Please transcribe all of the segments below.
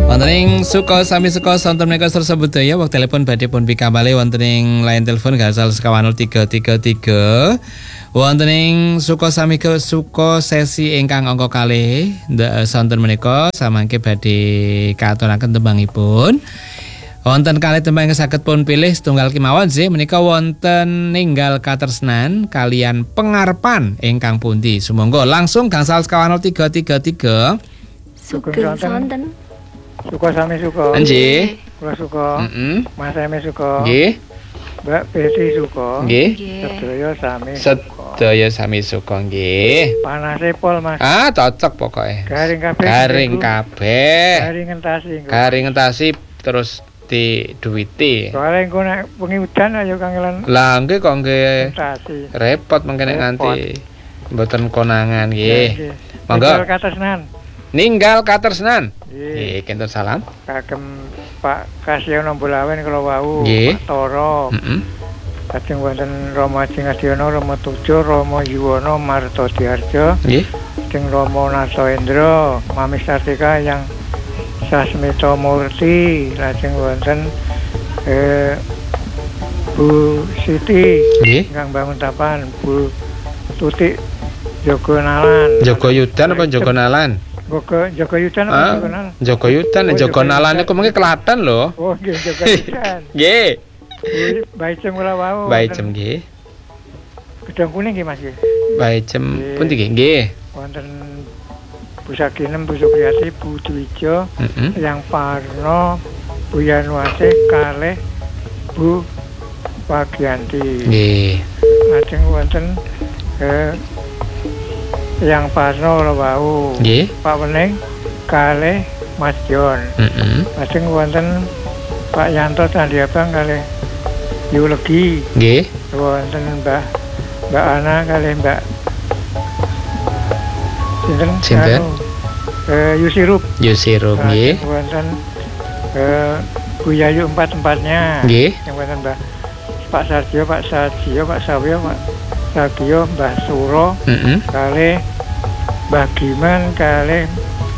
Wonten ing Suko sami Suko sonten menika tersebut ya wektu telepon badhe pun pikamale wonten ing line telepon gangsal sekawan 0333 wonten ing Suko sami ke Suko sesi ingkang angka kalih sonten menika samangke badhe katuraken tembangipun. Wonten kalih tembang saged pun pilih setunggal kemawon sih menika wonten ninggal katresnan kalian pengarepan ingkang pundi. Sumangga langsung gangsal sekawan 0333 Sugeng sonten. Suka sami suka. Nggih. Kula suka. Mas Eme suka. Nggih. Mbak Beti suka. Nggih. Sedaya sami. Sedaya sami suka nggih. Panase pol Mas. Ah, cocok pokoke. Garing kabeh. Garing kabeh. Garing ngentasi. Garing ngentasi terus diduwiti. Soale engko nek wengi udan ayo kangelan. Lah nggih kok nggih. Ngentasi. Repot mengkene nganti mboten konangan nggih. Monggo. Monggo. Katresnan. Ninggal katresnan. Nggih. Kinten salam. Kagem Pak Kasyono Bolawen kula wau. Nggih. Pak Toro. Lajeng wonten Rama Ajeng Adiono, Rama Tujo, Rama Yuwono, Marto Diarjo. Nggih. Lajeng Rama Narsoendro, Mami Sartika yang Sasmito Murti. Lajeng wonten Bu Siti Nggih. ingkang bangun tapan, Bu Tutik Jogo Nalan. Jogo Yudan apa Jogo Nalan? Jogo Yudan apa Jogo Nalan? Jogo Yudan, Jogo Nalan niku mengki Klaten lho. Oh nggih Jogo Yudan. Nggih. Baicem kula wau. Baicem nggih. Gedang kuning nggih Mas nggih. Baicem pundi nggih? Nggih. Wonten Bu Sakinem, Bu Supriyati, Bu Dwijo, yang Parno, Bu Yanuase kalih Bu Pagianti. Nggih. Lajeng wonten yang Parno kula wau. Nggih. Pak Wening kalih Mas Jon. Lajeng wonten Pak Yanto Candi Abang kalih Yulegi. Nggih. Wonten Mbak Ana kalih Mbak Sinten? Yusirup. Yusirup nggih. Wonten Bu Yayu empat-empatnya. Nggih. Yang wonten Mbak Pak Sarjo, Pak Sajio, Pak Sawyo, Pak Sagio, Mbah Suro. Kalih Mbah Giman kalih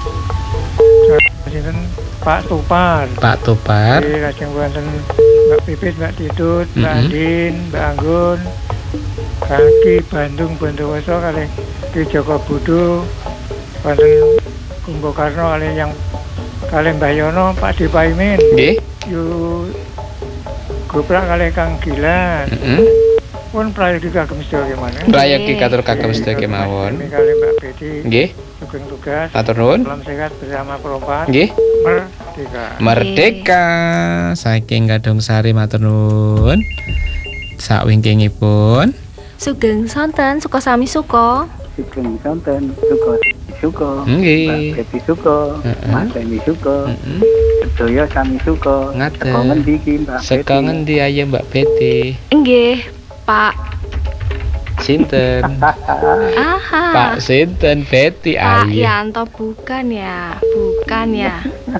sinten Pak Tupar. Pak Tupar. Lajeng wonten Mbak Pipit, Mbak Tidut, Mbak Andin, Mbak Anggun. Kaki Bandung Bondowoso kalih Ki Joko Budo. Wonten Kumbakarna kalih yang kalih Mbah Yono, Pak Dipaimin. Nggih. Yu Goprak kalih Kang Gilan. Pun prayogi kagem sedaya kemana? Prayogi katur kagem sedaya kemawon. Kalih Mbak Beti. Nggih. Sugeng tugas. Matur nuwun. Salam sehat bersama perempuan. Nggih. Merdeka. Merdeka. Saking Gadung Sari matur nuwun. Sakwingkingipun. Sugeng sonten, Suko sami Suko. Sugeng sonten, Suko Suko. Nggih. Mbak Beti Suko. Mas Emi Suko. Sedaya sami Suko. Ngaten. Saka ngendi iki Mbak Beti? Saka ngendi ayo Mbak Beti? Nggih, Pak. Sinten? Aha. Pak sinten Beti Pak ayo. Yanto bukan ya? Bukan ya?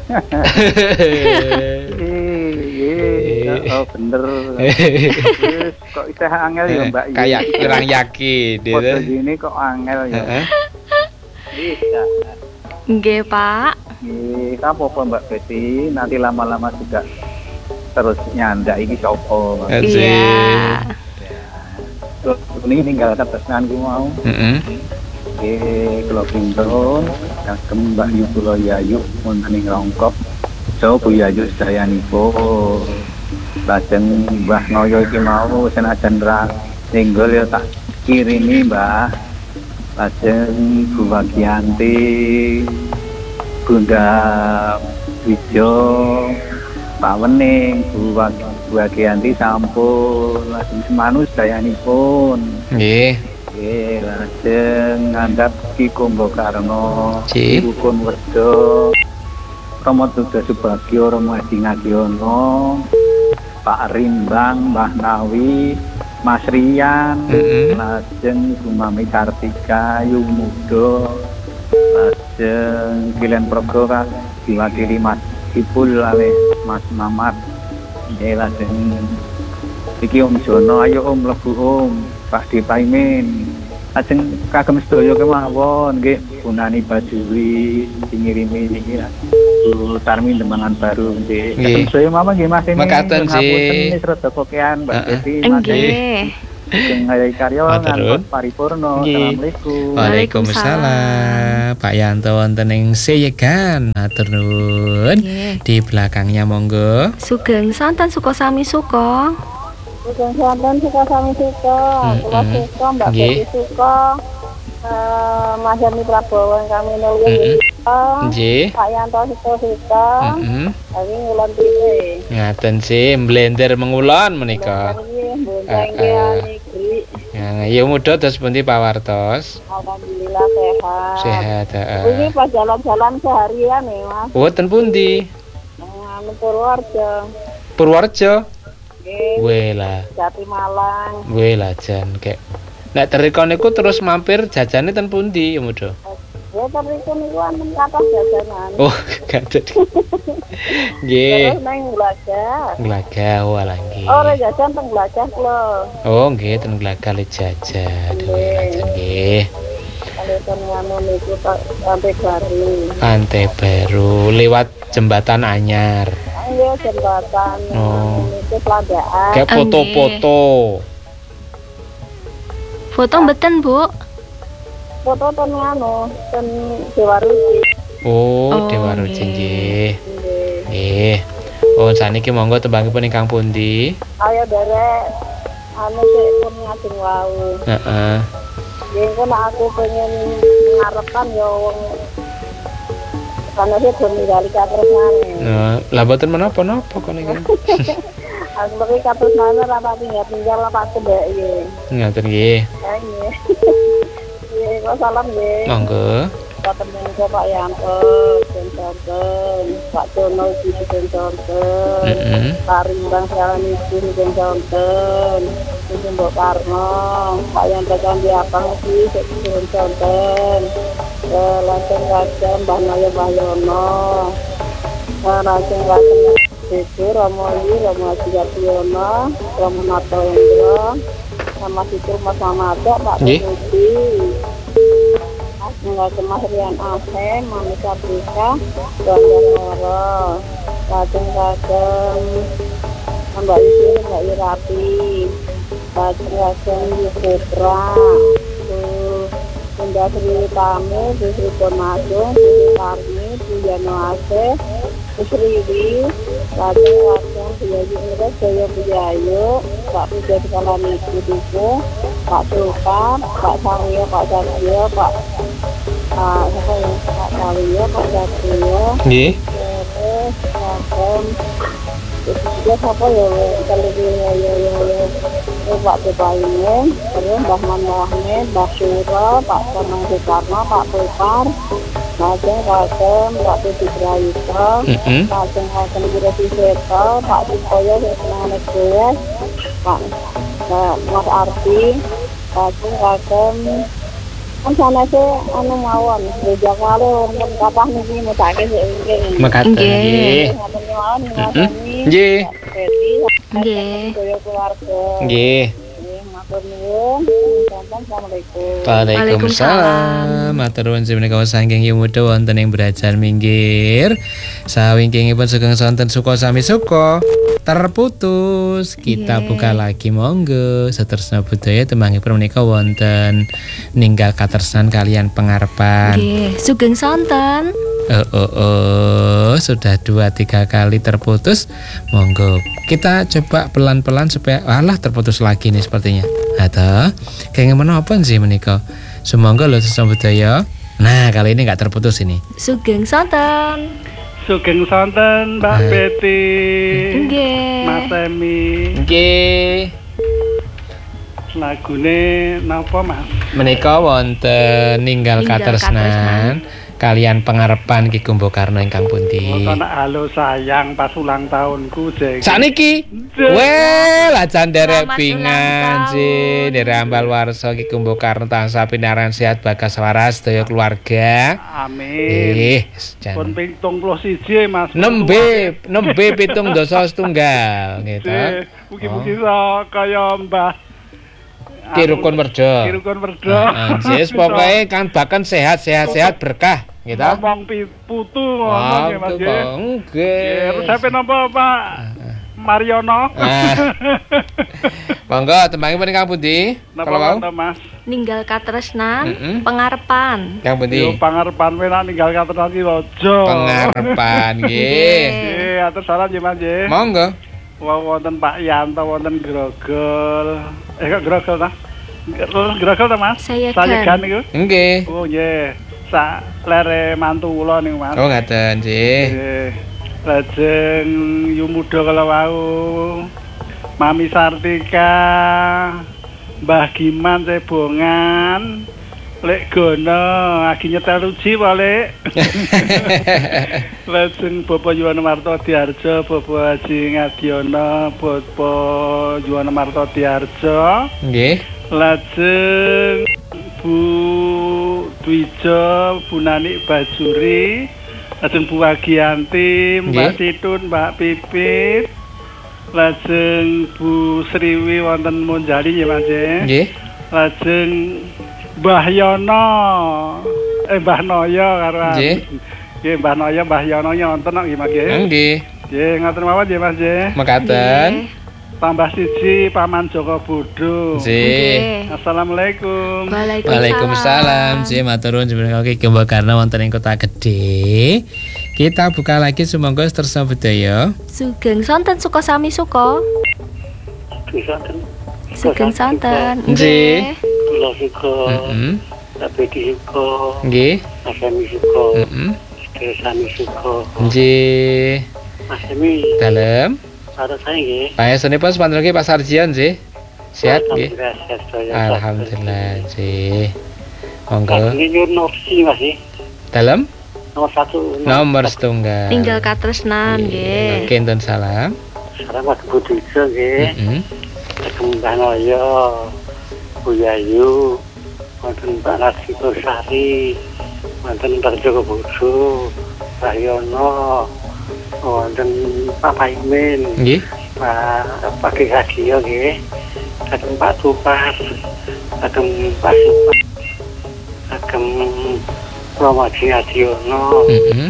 Oh bener. Kok isih angel ya Mbak? Kayak kurang yakin Foto gitu. gini kok angel ya. Bisa. Nggih, Pak. Apa Mbak Beti? Nanti lama-lama juga terus nyandak iki sapa. Iya. Ini tinggal katresnan ku mau. Nggih, kula pindho kagem Mbak Yu kula Yayu wonten ing Rongkop. So Bu Yayu sedayanipun. Lajeng Mbah Noyo iki mau senajan ra ninggol ya tak kirimi Mbah. Lajeng Bu Bagianti, Bunda Wijo, Pak Wening, Bu Bagianti sampun lajeng semanu sedayanipun. Nggih. Nggih, lajeng ngandhap Ki Kumbakarna, Ci. Rukun Werda, Rama Tuga Subagyo, Rama Adi Ngadiono, Pak Rimbang, Mbah Nawi, Mas Rian, lajeng Bu Mami Kartika, Yu Mudo, lajeng Kilen Progo diwakili Mas Ipul kalih Mas Mamat. Nggih, lajeng iki Om Jono, ayo Om mlebu Om. Pak Dipaimin, Lajeng kagem sedaya kemawon nggih punani Baduri ngirimi niki Bu Tarmi Demangan Baru nggih. Kagem sedaya mawon nggih Mas ini. Mekaten sih. Wis rada kokean Mbak Betty. Nggih. Sing ngayahi karya ngantos paripurna. Assalamualaikum. Waalaikumsalam. Pak Yanto wonten ing Seyegan. Matur nuwun. Di belakangnya monggo. Sugeng santen suka sami suka. Sugeng santen suka sami suka. Kula suka Mbak Betty suka. Mas Yani Prabowo kami nulis Nggih. Pak Yanto suka. Tapi ngulon piye? Ngaten sih blender mengulon menika. Ya mudah terus pundi Pak Wartos? Alhamdulillah sehat. Sehat, heeh. Ini pas jalan-jalan seharian ya, Mas. Mboten pundi? Purworejo. Purworejo. Nggih. Wela. Jati Malang. Wela jan kek. Nek teriko niku terus mampir jajane ten pundi ya mudah? Ya teriku niku wonten kathah jajanan. Oh, gaten. Nggih. Terus nang Glagah. Glagah walah nggih. Oh, jajan teng Glagah kula. Oh, nggih ten Glagah le jajan. Nggih. Kalau ten ngono niku sampai baru. Pantai Baru lewat jembatan anyar. Iya jembatan. Niku pelandaan. Kayak foto-foto. Foto mboten, Bu? Foto ten ngono, ten Dewa Ruci. Oh, Dewa Ruci nggih. Nggih. Oh, saniki monggo tembangipun ingkang pundi? Ayo derek anu sik pun ngajeng wau. Heeh. Nggih kok aku pengen ngarepan ya wong sanese ben ninggali katresnane. Lah mboten menapa-napa kok niki. Aku lebih katresnane ora pati tinggal apa cendek iki. Ngaten nggih. Nggih. Nggih, kok salam nggih. Monggo. Temen Pak Yanto, Jonten, Pak Jono iki Jonten. Paring bang jalan iki Jonten. Iki Mbok Karno, Pak Yanto kan diapang iki Jonten. Lajeng Mbah Naya Bayono. Lajeng Itu Romo Siyationo, Romo Nato Indro, sama situ Mas Mamada, Pak Budi. Nggak Mas Rian Ahem, Monika Brika, Bangga Soro, Lajeng Mbak Isi, Mbak Irapi, Lajeng Yusutra, Bunda Sri Tami, Sri Ponasung, Sri Tarmi, Bujano Aceh, Sriwi, Lajeng Buyayu Mira, Jaya Buyayu, Pak Puja Sekolah Niku Duku, Pak Sultan, Pak Saryo, Pak Satrio, Pak Saryo, Pak Satrio. Nggih. Terus juga siapa ya kalau ya Pak Bebaine, terus Mbah Manwahne, Mbah Suro, Pak Komang Soekarno, Pak Pupar, Lajeng Mbak Putri Prayito, Lajeng Guru Siseto, Pak Sukoyo, Senang Gue, Pak Mas Arti, Lajeng kan sana sih anu mawon gereja karo wonten kathah niki mutake sik nggih. Mekaten nggih. Ngoten mawon nggih. Nggih. Nggih. Keluarga. Nggih. Matur nuwun. Assalamualaikum. Waalaikumsalam. Matur nuwun menika saking Yumuda wonten ing Brajan minggir. Sawingkingipun sugeng sonten suka sami suka. Terputus. Kita buka lagi monggo. Saterusna budaya tembangipun menika wonten ninggal katresnan kalian pengarepan. Nggih, sugeng sonten. Sudah 2-3 kali terputus. Monggo kita coba pelan-pelan supaya terputus lagi nih sepertinya. Atau kayak gimana apa sih menika? Semoga lo budaya. Nah kali ini nggak terputus ini. Sugeng sonten. Sugeng sonten Mbak Betty. Nggih. Mas Emi. Nggih. Lagune napa Mas? Menika wonten ninggal katresnan kalian pengarepan Ki Kumbakarna ingkang pundi? Ana halo sayang pas ulang tahunku jeng. Sakniki. Weh, lajan derek pingan sih, derek ambal warsa Ki Kumbakarna tansah pinaran sehat bagas waras sedaya keluarga. Amin. Pun ping 71 Mas. Nembe pitung dosa setunggal gitu. Mugi-mugi kaya Mbah Ki Rukun Werdo. Ki Rukun Werdo. Jis pokoke kan bahkan sehat berkah gitu. Ngomong putu ngomong ya Mas nggih. Nggih. Terus sampe napa Pak Mariono? Monggo tembange pun Kang Pundi. Napa Mas? Ninggal katresnan, pengarepan. Kang Pundi. Yo pangarepan kowe nak ninggal katresnan ki aja. Pengarepan nggih. Nggih, atur salam nggih Mas nggih. Monggo. Wonten Pak Yanto, wonten Grogol. Kok Grogol ta? Grogol ta Mas? Sayegan niku. Nggih. Oh nggih. Sak lere mantu kula niku Mas. Oh ngaten nggih. Nggih. Lajeng Yumuda kala wau. Mami Sartika, Mbah Giman Cebongan, Lek Gono, agi nyetel uji wale. Lajeng Bapak Yuwana Marto Diarjo, Bapak Haji Ngadiono, Bapak Yuwana Marto Diarjo. Nggih. Lajeng Bu Dwijo, Bu Nani Bajuri, lajeng Bu Agianti, Mbak Titun, Mbak Pipit. Lajeng Bu Sriwi wonten Monjali nggih Mas nggih. Lajeng Mbah Yono, Mbah Noyo karo nggih Mbah Noyo, Mbah Yono wonten nggih Mas nggih. Nggih. Nggih ngatur mawon nggih Mas nggih. Mekaten. Tambah siji Paman Joko Bodo. Nggih. Assalamualaikum. Waalaikumsalam. Nggih matur nuwun jenengan Ki Gemba Karna wonten ing Kota Gedhe. Kita buka lagi sumangga Tersa Budaya. Sugeng sonten suka sami suka. Sugeng sonten. Nggih. Kula suka. Tapi suka. Nggih. Asami suka. Sami suka. Nggih. Asami. Dalem. Ada saya nggih. Payasanipun sepanten lagi Pak Sarjian nggih. Sehat nggih. Alhamdulillah. Nggih. Monggo. Ini nyuwun opsi Mas nggih. Dalem. Nomor 1. Nomor setunggal. Ninggal katresnan nggih. Kinten salam. Selamat Budijo nggih. Mbah Noyo, Bu Yayu, wonten Mbak Rasiko Sari, wonten Mbak Joko Bodo, Mbah Yono, wonten Pak Paimin. Nggih. Pak Hadio nggih. Kadang Pak Tupar, kadang Pak Supar, kadang Romaji Adiono.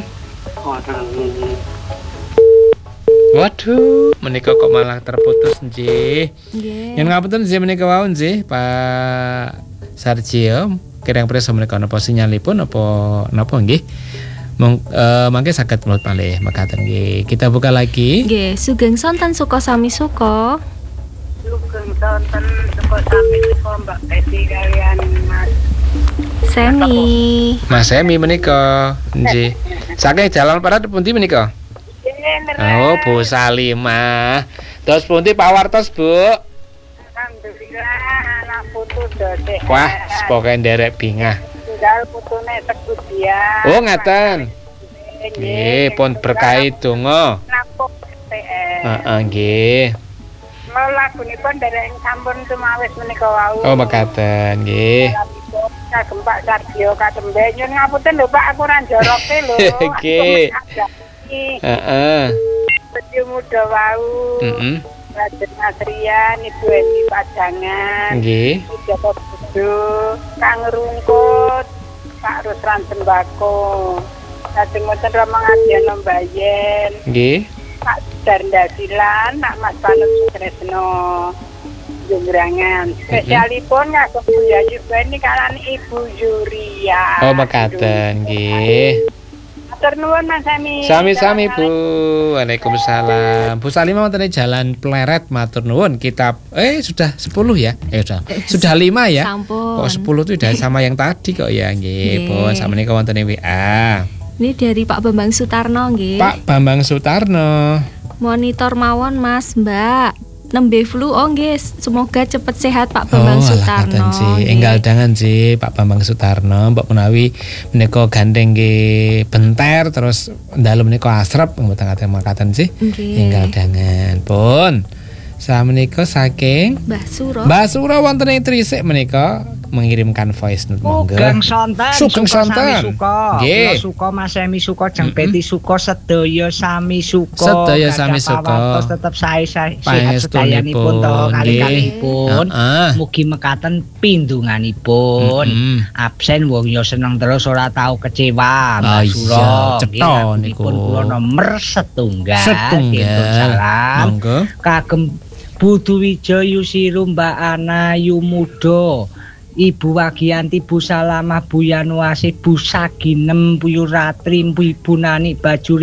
Waduh, menika kok malah terputus nggih. Nggih. Yen ngapunten nggih menika wau nggih Pak Sarjio. Kirang-kirang menika napa sinyalipun apa napa nggih? Mangke saged mulut malih mekaten nggih. Kita buka lagi. Nggih, sugeng sonten suka sami suka. Sugeng sonten suka sami suka Mbak Eti kalian Mas Semi. Mas Semi menika nggih. Saking Jalan Parat pundi menika? Oh, Bu Salimah. Terus pundi Pak Wartos, Bu? Alhamdulillah anak putu dodek. Wah, pokoke nderek bingah. Tinggal putune teku dia. Oh, ngaten. Nggih, pun berkahi donga. Nampung PTN. Heeh, nggih. Lagunipun dereng sampun tumawis menika wau. Oh, mekaten nggih. Kagem Pak Sardio katembe nyun ngapunten lho Pak aku ora njoroke lho. Nggih. Heeh. Sedhi muda wau. Raden Asrian, Ibu Eni Pajangan. Nggih. Joko Bodo, Kang Rungkut, Pak Rusran Sembako. Lajeng wonten Rama Ngadiana Mbayen. Nggih. Pak Darndasilan, Pak Mas Panut Sutresno. Jungrangan. Spesialipun ngagem Bu Yayu Beni kalan Ibu Yuria. Oh, mekaten nggih. Matur nuwun Mas Sami. Sami-sami Bu. Waalaikumsalam. Bu Salimah wonten Jalan Pleret matur nuwun. Kita sudah 10 ya? Sudah 5 ya? Sampun. Kok 10 itu udah sama yang tadi kok ya nggih. Pun samenika wonten WA. Ini dari Pak Bambang Sutarno nggih. Pak Bambang Sutarno. Monitor mawon Mas, Mbak. Nembe flu nggih. Semoga cepet sehat Pak Bambang Sutarno. Enggal dangan sih Pak Bambang Sutarno, mbok menawi menika gandeng nggih benter terus dalem menika asrep mboten kate makaten sih. Enggal dangan. Pun samenika saking Mbah Suro. Mbah Suro wonten ing Trisik menika mengirimkan voice note monggo. Sugeng sonten. Sugeng sonten. Nggih. Suka Mas Emi suka Jeng Beti suka sedaya sami suka. Sedaya sami suka. Tetep sehat sedayanipun to kali-kalipun. Mugi mekaten pindunganipun. Absen wong ya seneng terus ora tau kecewa Mbak Suro. Cetha niku. Kula nomor setunggal. Salam. Monggo. Kagem Budu Wijaya Siru Mbak Ana Yumudo Ibu Wagianti Bu Salamah Bu Yanuasi Bu Saginem Bu Yuratri Bu Nani Baju